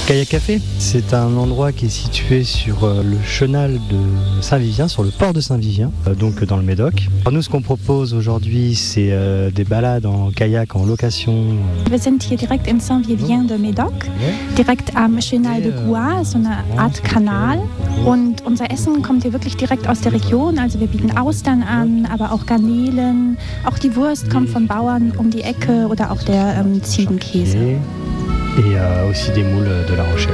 Kayak Café, c'est un endroit qui est situé sur le chenal de Saint-Vivien, sur le port de Saint-Vivien, donc dans le Médoc. Alors nous, ce qu'on propose aujourd'hui, c'est des balades en kayak en location. Wir sind hier direkt in Saint-Vivien de Médoc, direkt am Chenal de Goua, so eine Art Kanal. Und unser Essen kommt hier wirklich direkt aus der Region. Also wir bieten Austern an, aber auch Garnelen. Auch die Wurst kommt von Bauern um die Ecke oder auch der Ziegenkäse. Et aussi des moules de La Rochelle.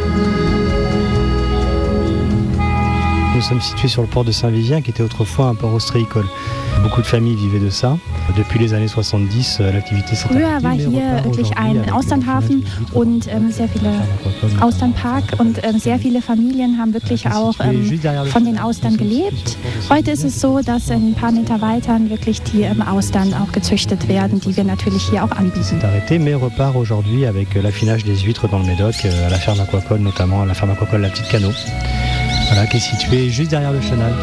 Nous sommes situés sur le port de Saint-Vivien qui était autrefois un port ostréicole. Beaucoup de familles vivaient de ça. Depuis les années 70, l'activité s'est Früher war hier wirklich ein Austernhafen und sehr viele Austernpark und sehr viele Familien haben wirklich auch von den Austern gelebt. Heute ist es so, dass ein paar Meter weiter wirklich die Austern auch gezüchtet werden, die wir natürlich hier auch anbieten. C'est arrêté, mais repart aujourd'hui avec l'affinage des huîtres dans le Médoc, à la ferme aquacole notamment, à la ferme aquacole La Petite Canot, voilà, qui est située juste derrière le chenal.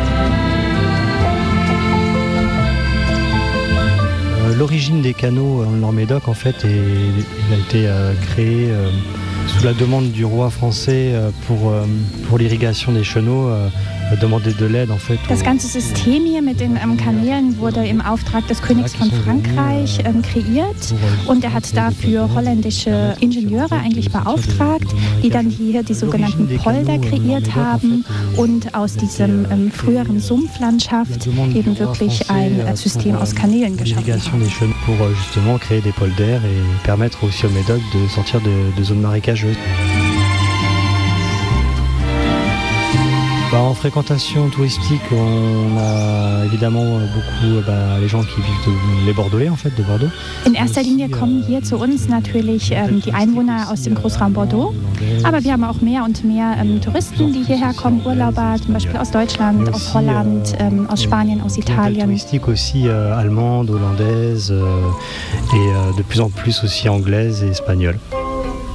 L'origine des canaux en Nord-Médoc, en fait, il a été créé sous la demande du roi français pour l'irrigation des chenaux. Demandé de l'aide, en fait. Das ganze System hier mit den Kanälen wurde im Auftrag des Königs von Frankreich kreiert und er hat dafür holländische Ingenieure eigentlich beauftragt, die dann hier die sogenannten Polder kreiert haben und aus diesem früheren Sumpflandschaft eben wirklich ein System aus Kanälen geschaffen haben. Pour justement créer des polders et permettre aussi au Médoc de sortir de zones marécageuses. En fréquentation touristique, on a évidemment beaucoup les gens qui vivent les Bordelais en fait, de Bordeaux. In erster Linie kommen hier zu uns natürlich die Einwohner aus dem Großraum Bordeaux, aber wir haben auch mehr und mehr Touristen, die hierher kommen, Urlauber, zum Beispiel aus Deutschland, aus Holland, aus Spanien, aus Italien. Touristique aussi allemande, hollandaise et de plus en plus aussi anglaise et espagnole.